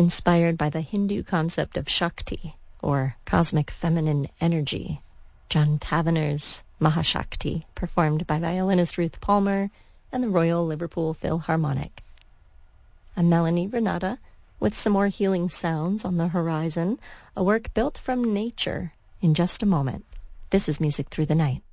inspired by the Hindu concept of Shakti, or cosmic feminine energy. John Tavener's Mahashakti, performed by violinist Ruth Palmer and the Royal Liverpool Philharmonic. I'm Melanie Renata, with some more healing sounds on the horizon, a work built from nature in just a moment. This is Music Through the Night.